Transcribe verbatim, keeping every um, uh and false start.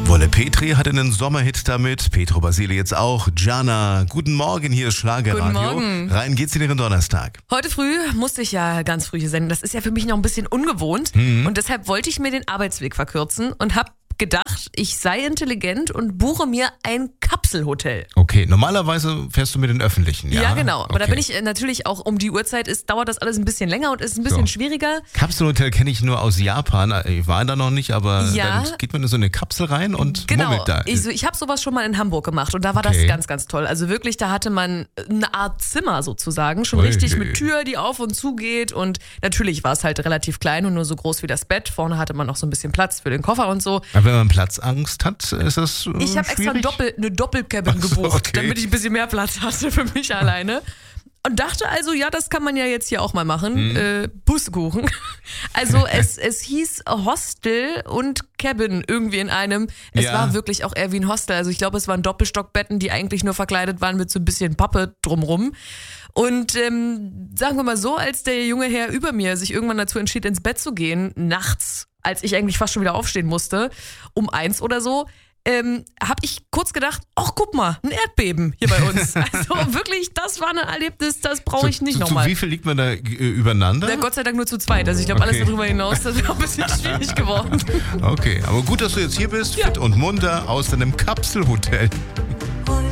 Wolle Petri hatte einen Sommerhit damit, Petro Basile jetzt auch. Jana, guten Morgen, hier ist Schlagerradio. Guten Morgen. Rein geht's in Ihren Donnerstag. Heute früh musste ich ja ganz früh hier senden. Das ist ja für mich noch ein bisschen ungewohnt. Mhm. Und deshalb wollte ich mir den Arbeitsweg verkürzen und habe gedacht, ich sei intelligent und buche mir ein Kapselhotel. Okay, normalerweise fährst du mit den Öffentlichen, ja? Ja, genau. Aber okay. da bin ich äh, natürlich auch um die Uhrzeit, ist, dauert das alles ein bisschen länger und ist ein bisschen So. schwieriger. Kapselhotel kenne ich nur aus Japan. Ich war da noch nicht, aber Ja. dann geht man in so eine Kapsel rein und Genau, mummelt da. ich, so, ich habe sowas schon mal in Hamburg gemacht und da war Okay. das ganz, ganz toll. Also wirklich, da hatte man eine Art Zimmer sozusagen, schon Ui. richtig mit Tür, die auf und zu geht und natürlich war es halt relativ klein und nur so groß wie das Bett. Vorne hatte man noch so ein bisschen Platz für den Koffer und so. Aber wenn man Platzangst hat, ist das äh, Ich habe extra ein schwierig? Doppel, eine Doppelcabin Ach so, gebucht, okay. damit ich ein bisschen mehr Platz hatte für mich alleine. Und dachte also, ja, das kann man ja jetzt hier auch mal machen. Mhm. Äh, Busskuchen. Also es, es hieß Hostel und Cabin irgendwie in einem. Es Ja. war wirklich auch eher wie ein Hostel. Also ich glaube, es waren Doppelstockbetten, die eigentlich nur verkleidet waren mit so ein bisschen Pappe drumrum. Und ähm, sagen wir mal so, als der junge Herr über mir sich irgendwann dazu entschied, ins Bett zu gehen, nachts, als ich eigentlich fast schon wieder aufstehen musste, um eins oder so, ähm, habe ich kurz gedacht, ach guck mal, ein Erdbeben hier bei uns. Also wirklich, das war ein Erlebnis, das brauche ich nicht zu, zu, nochmal. Zu wie viel liegt man da äh, übereinander? Na, Gott sei Dank nur zu zweit. Also ich glaube, alles Okay. darüber hinaus, das wäre ein bisschen schwierig geworden. Okay, aber gut, dass du jetzt hier bist, Ja. fit und munter aus deinem Kapselhotel.